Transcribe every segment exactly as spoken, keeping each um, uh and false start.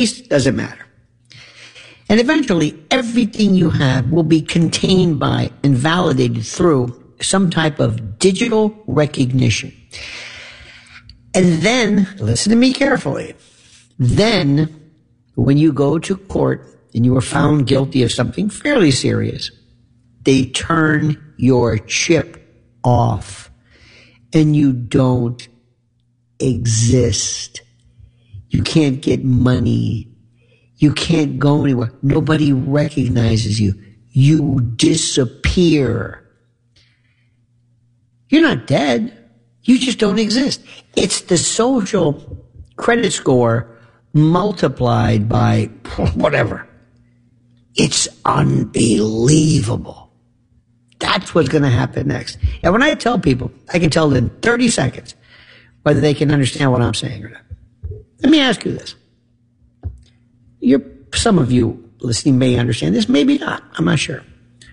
least doesn't matter. And eventually, everything you have will be contained by and validated through some type of digital recognition. And then, listen to me carefully, then when you go to court and you are found guilty of something fairly serious, they turn your chip off and you don't exist. You can't get money. You can't go anywhere. Nobody recognizes you. You disappear. You're not dead. You just don't exist. It's the social credit score multiplied by whatever. It's unbelievable. That's what's going to happen next. And when I tell people, I can tell them in thirty seconds whether they can understand what I'm saying or not. Let me ask you this. You're, some of you listening may understand this, maybe not. I'm not sure.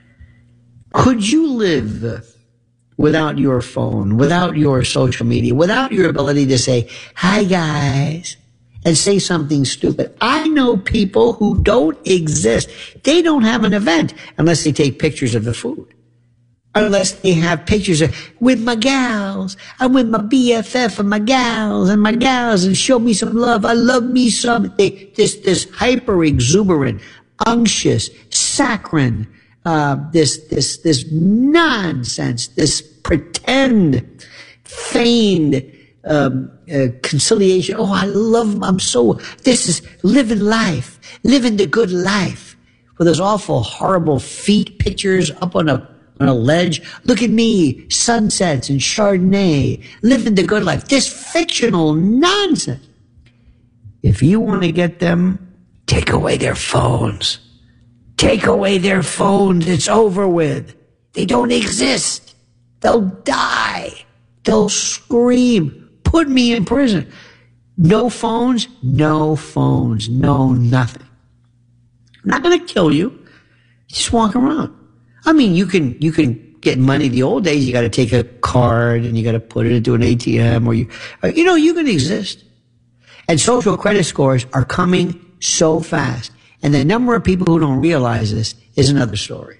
Could you live without your phone, without your social media, without your ability to say, hi guys, and say something stupid? I know people who don't exist. They don't have an event unless they take pictures of the food. Unless they have pictures of, with my gals. I'm with my B F F and my gals and my gals and show me some love. I love me some. They, this, this hyper exuberant, unctuous, saccharine, uh, this, this, this nonsense, this pretend, feigned, um, uh, conciliation. Oh, I love, I'm so, this is living life, living the good life. With those awful, horrible feet pictures up on a on a ledge. Look at me, sunsets and Chardonnay, living the good life. This fictional nonsense. If you want to get them, take away their phones. Take away their phones. It's over with. They don't exist. They'll die. They'll scream. Put me in prison. No phones, no phones, no nothing. I'm not going to kill you. Just walk around. I mean, you can, you can get money the old days. You got to take a card and you got to put it into an A T M or you, you know, you can exist. And social credit scores are coming so fast. And the number of people who don't realize this is another story.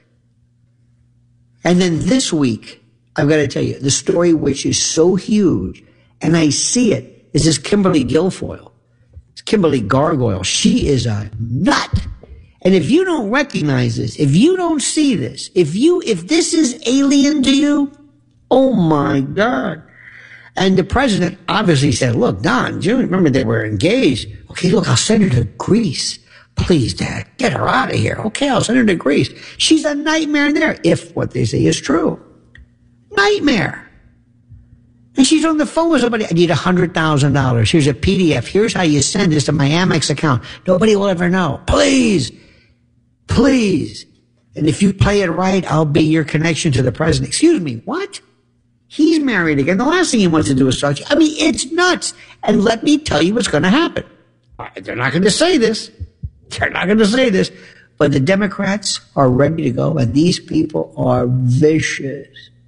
And then this week, I've got to tell you, the story which is so huge, and I see it, is this Kimberly Guilfoyle. It's Kimberly Gargoyle. She is a nut. And if you don't recognize this, if you don't see this, if you, if this is alien to you, oh my God. And the president obviously said, look, Don, do you remember they were engaged? Okay, look, I'll send her to Greece. Please, Dad, get her out of here. Okay, I'll send her to Greece. She's a nightmare there, if what they say is true. Nightmare. And she's on the phone with somebody. I need one hundred thousand dollars. Here's a P D F. Here's how you send this to my Amex account. Nobody will ever know. Please. Please. And if you play it right, I'll be your connection to the president. Excuse me, what? He's married again. The last thing he wants to do is talk to you. I mean, it's nuts. And let me tell you what's going to happen. They're not going to say this. They're not going to say this. But the Democrats are ready to go. And these people are vicious.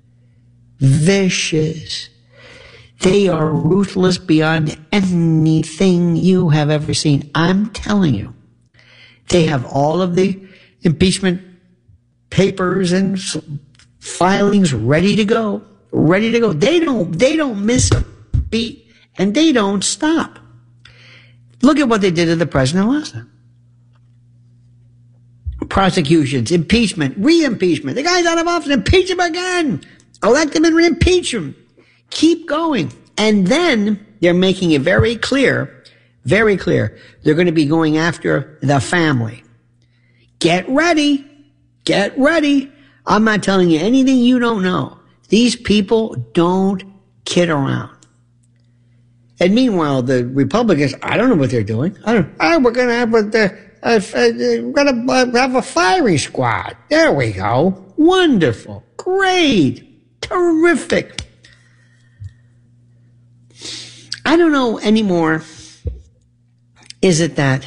Vicious. They are ruthless beyond anything you have ever seen. I'm telling you. They have all of the impeachment papers and filings ready to go, ready to go. They don't, they don't miss a beat and they don't stop. Look at what they did to the president last time. Prosecutions, impeachment, re-impeachment. The guy's out of office, impeach him again. Elect him and re-impeach him. Keep going. And then they're making it very clear Very clear. They're going to be going after the family. Get ready. Get ready. I'm not telling you anything you don't know. These people don't kid around. And meanwhile, the Republicans, I don't know what they're doing. I don't. Oh, we're going to have a, a, a, we're going to have a firing squad. There we go. Wonderful. Great. Terrific. I don't know anymore. Is it that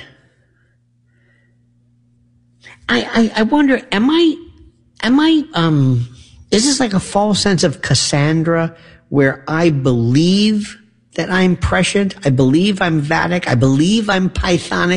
I, I, I wonder, am I, am I, um, is this like a false sense of Cassandra where I believe that I'm prescient? I believe I'm Vedic. I believe I'm Pythonic.